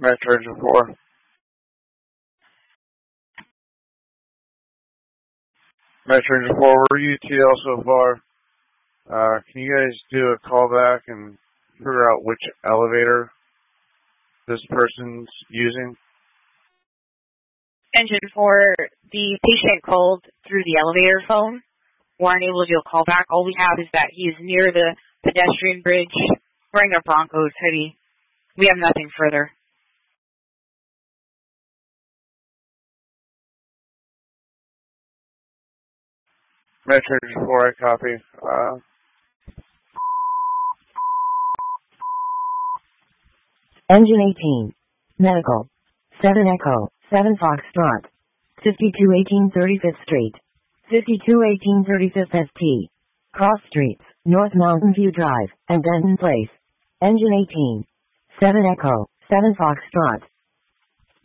Metro Engine 4. Metro Engine 4, we're UTL so far. Can you guys do a callback and figure out which elevator this person's using? Engine 4, the patient called through the elevator phone. We aren't able to do a callback. All we have is that he is near the pedestrian bridge wearing a Broncos hoodie. We have nothing further. Metro Engine 4, I copy. Engine 18. Medical. 7 Echo. 7 Foxtrot. 5218 35th Street. 5218 35th ST. Cross Streets, North Mountain View Drive, and Denton Place. Engine 18. 7 Echo. 7 Foxtrot.